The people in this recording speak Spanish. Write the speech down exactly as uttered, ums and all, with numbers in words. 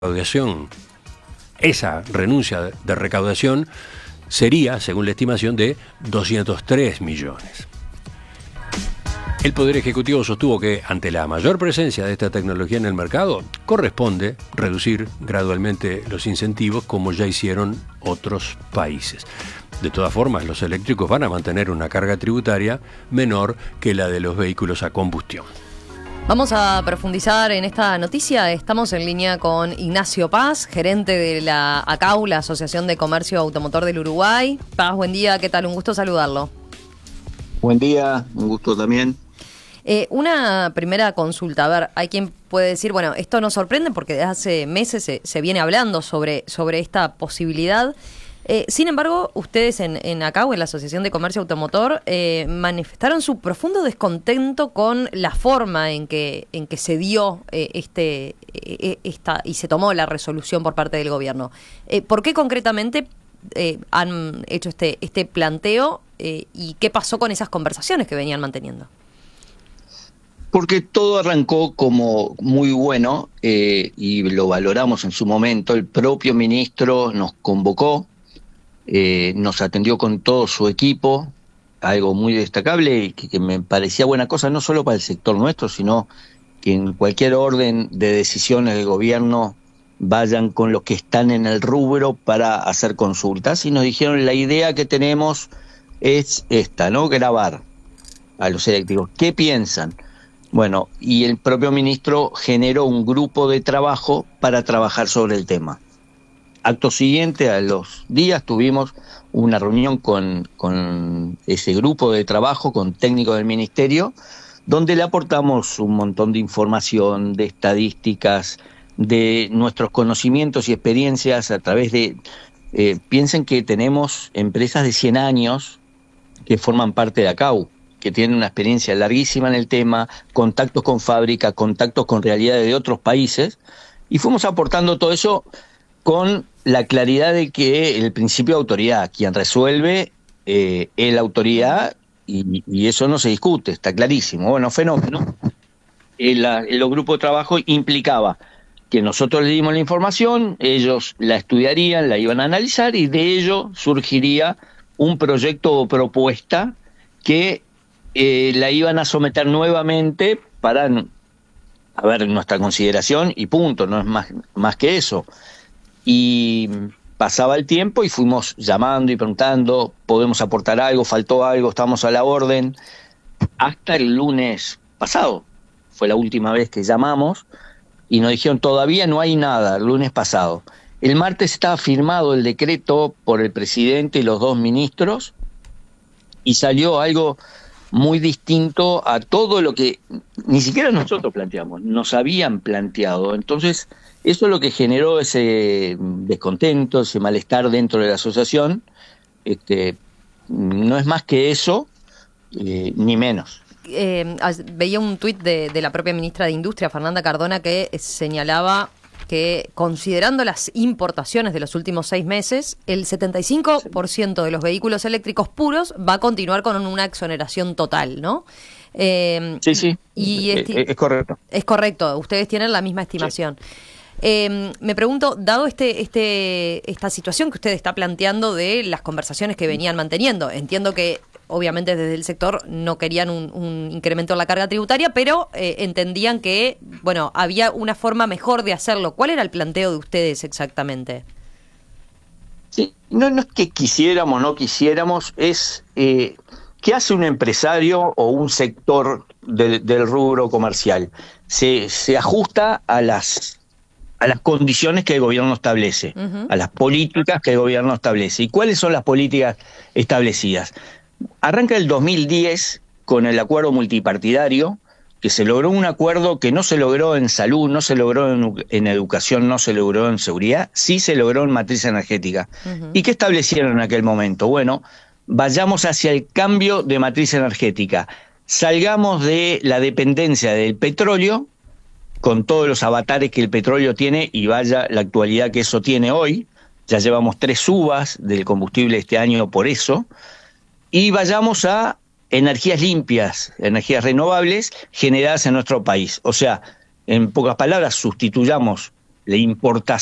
recaudación, esa renuncia de recaudación sería, según la estimación, de doscientos tres millones. El Poder Ejecutivo sostuvo que, ante la mayor presencia de esta tecnología en el mercado, corresponde reducir gradualmente los incentivos, como ya hicieron otros países. De todas formas, los eléctricos van a mantener una carga tributaria menor que la de los vehículos a combustión. Vamos a profundizar en esta noticia. Estamos en línea con Ignacio Paz, gerente de la ACAU, la Asociación de Comercio Automotor del Uruguay. Paz, buen día, ¿qué tal? Un gusto saludarlo. Buen día, un gusto también. Eh, una primera consulta, a ver, hay quien puede decir, bueno, esto nos sorprende porque desde hace meses se, se viene hablando sobre, sobre esta posibilidad. Eh, sin embargo, ustedes en, en ACAU, en la Asociación de Comercio Automotor, eh, manifestaron su profundo descontento con la forma en que, en que se dio eh, este, eh, esta y se tomó la resolución por parte del gobierno. Eh, ¿Por qué concretamente eh, han hecho este, este planteo eh, y qué pasó con esas conversaciones que venían manteniendo? Porque todo arrancó como muy bueno eh, y lo valoramos en su momento. El propio ministro nos convocó, eh, nos atendió con todo su equipo, algo muy destacable y que, que me parecía buena cosa, no solo para el sector nuestro, sino que en cualquier orden de decisiones del gobierno vayan con los que están en el rubro para hacer consultas. Y nos dijeron, la idea que tenemos es esta, ¿no? Grabar a los eléctricos. ¿Qué piensan? Bueno, y el propio ministro generó un grupo de trabajo para trabajar sobre el tema. Acto siguiente, a los días, tuvimos una reunión con, con ese grupo de trabajo, con técnicos del ministerio, donde le aportamos un montón de información, de estadísticas, de nuestros conocimientos y experiencias a través de... Eh, piensen que tenemos empresas de cien años que forman parte de ACAU, que tienen una experiencia larguísima en el tema, contactos con fábrica, contactos con realidades de otros países, y fuimos aportando todo eso con la claridad de que el principio de autoridad, quien resuelve eh, es la autoridad, y, y eso no se discute, está clarísimo. Bueno, fenómeno. El, el, los grupos de trabajo implicaba que nosotros le dimos la información, ellos la estudiarían, la iban a analizar, y de ello surgiría un proyecto o propuesta que Eh, la iban a someter nuevamente para, a ver, nuestra consideración y punto, no es más, más que eso. Y pasaba el tiempo y fuimos llamando y preguntando, ¿podemos aportar algo? ¿Faltó algo? ¿Estamos a la orden? Hasta el lunes pasado, fue la última vez que llamamos, y nos dijeron, todavía no hay nada, el lunes pasado. El martes estaba firmado el decreto por el presidente y los dos ministros, y salió algo muy distinto a todo lo que ni siquiera nosotros planteamos, nos habían planteado. Entonces, eso es lo que generó ese descontento, ese malestar dentro de la asociación. Este, no es más que eso, eh, ni menos. Eh, veía un tuit de, de la propia ministra de Industria, Fernanda Cardona, que señalaba que, considerando las importaciones de los últimos seis meses, el setenta y cinco por ciento de los vehículos eléctricos puros va a continuar con una exoneración total, ¿no? Eh, sí, sí, y es, esti- es correcto. Es correcto, ustedes tienen la misma estimación. Sí. Eh, me pregunto, dado este, este, esta situación que usted está planteando de las conversaciones que venían manteniendo, entiendo que obviamente desde el sector no querían un, un incremento en la carga tributaria, pero eh, entendían que, bueno, había una forma mejor de hacerlo. ¿Cuál era el planteo de ustedes exactamente? Sí, no, no es que quisiéramos o no quisiéramos, es eh, ¿qué hace un empresario o un sector del, del rubro comercial? Se, se ajusta a las, a las condiciones que el gobierno establece, uh-huh. a las políticas que el gobierno establece. ¿Y cuáles son las políticas establecidas? Arranca el dos mil diez con el acuerdo multipartidario, que se logró un acuerdo que no se logró en salud, no se logró en, en educación, no se logró en seguridad, sí se logró en matriz energética. Uh-huh. ¿Y qué establecieron en aquel momento? Bueno, vayamos hacia el cambio de matriz energética, salgamos de la dependencia del petróleo, con todos los avatares que el petróleo tiene, y vaya la actualidad que eso tiene hoy, ya llevamos tres subas del combustible este año por eso, y vayamos a energías limpias, energías renovables generadas en nuestro país. O sea, en pocas palabras, sustituyamos la importación